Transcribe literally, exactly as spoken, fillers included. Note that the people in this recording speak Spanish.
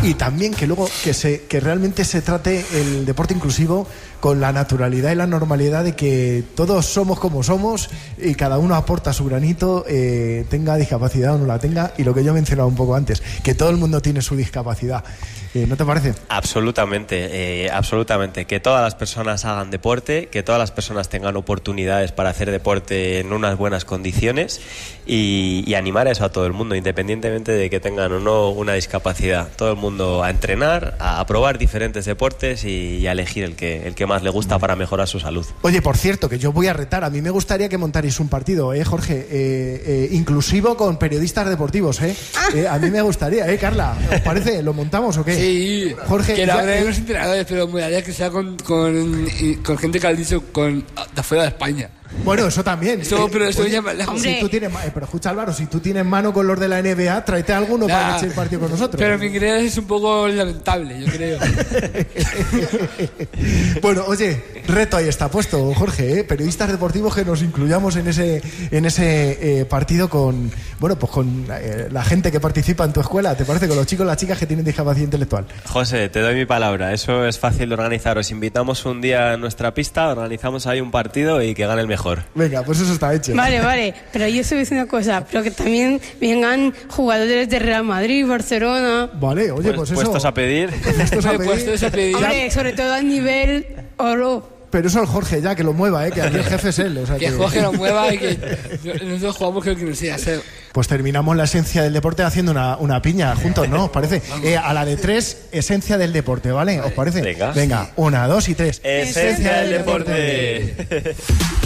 y también que luego que, se, que realmente se trate el deporte inclusivo con la naturalidad y la normalidad de que todos somos como somos y cada uno aporta su granito, eh, tenga discapacidad o no la tenga, y lo que yo mencionaba un poco antes, que todo el mundo tiene su discapacidad. Eh, ¿No te parece? Absolutamente, eh, absolutamente. Que todas las personas hagan deporte, que todas las personas tengan oportunidades para hacer deporte en unas buenas condiciones y, y animar a eso a todo el mundo, independientemente de que tengan o no una discapacidad. Todo el mundo a entrenar, a, a probar diferentes deportes y, y a elegir el que, el que más le gusta para mejorar su salud. Oye, por cierto, que yo voy a retar. A mí me gustaría que montarais un partido, ¿eh, Jorge? Eh, eh, inclusivo con periodistas deportivos, ¿eh? eh a mí me gustaría, ¿eh, Carla? ¿Os parece? ¿Lo montamos o qué? Sí, Jorge, que no ya, habrá eh, los entrenadores, pero me daría que sea con, con, con gente que ha dicho con, de afuera de España. Bueno, eso también. Eso, eh, pero eso oye, ya me lejos. si tú tienes, eh, pero escucha, Álvaro, si tú tienes mano con los de la N B A, tráete a alguno Nah, para que eche el partido con nosotros. Pero mi inglés es un poco lamentable, yo creo. Bueno, oye, reto ahí está puesto, Jorge, ¿eh? Periodistas deportivos que nos incluyamos en ese en ese eh, partido con, bueno, pues con eh, la gente que participa en tu escuela, ¿te parece? Con los chicos y las chicas que tienen discapacidad intelectual. José, te doy mi palabra, eso es fácil de organizar. Os invitamos un día a nuestra pista, organizamos ahí un partido y que gane el mejor. Venga, pues eso está hecho. Vale, vale, pero yo estoy diciendo una cosa, pero que también vengan jugadores de Real Madrid, Barcelona. Vale, oye, pues, pues eso. puestos a pedir. Puestos a pedir. Puestos a pedir. Hombre, sobre todo al nivel oro. Pero eso el Jorge ya, que lo mueva, ¿eh? Que aquí el jefe es él. O sea, Que que... Jorge lo mueva y que nosotros jugamos creo que nos sea hacer. Pues terminamos la esencia del deporte haciendo una, una piña juntos, ¿no? ¿Os parece? Eh, a la de tres, esencia del deporte, ¿vale? ¿Os parece? Venga. Venga, una, dos y tres. Esencia del deporte.